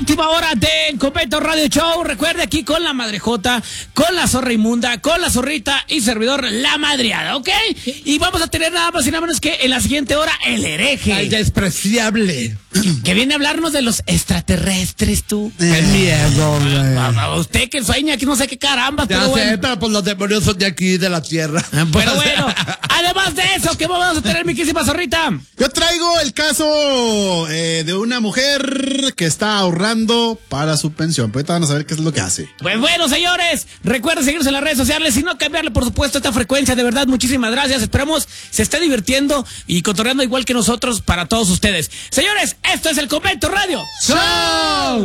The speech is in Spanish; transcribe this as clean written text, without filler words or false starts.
última hora del Convento Radio Show. Recuerde, aquí con la Madrejota, con la Zorra Inmunda, con la Zorrita y servidor La Madriada, ¿ok? Y vamos a tener nada más y nada menos que en la siguiente hora el hereje. El despreciable. Que viene a hablarnos de los extraterrestres, tú. Qué miedo, güey. Usted que sueña, que no sé qué caramba. Ya pero sé, bueno. pero pues los demonios son de aquí, de la tierra. Pero bueno, además de eso, ¿qué vamos a tener, mi quísima Zorrita? Yo traigo el caso de una mujer que está ahorrando para su pensión. Pero ahorita van a saber qué es lo que hace. Pues bueno, señores, recuerden seguirnos en las redes sociales y no cambiarle, por supuesto, esta frecuencia. De verdad, muchísimas gracias. Esperamos se esté divirtiendo y cotorreando igual que nosotros para todos ustedes. Señores, esto es el Convento Radio ¡Show!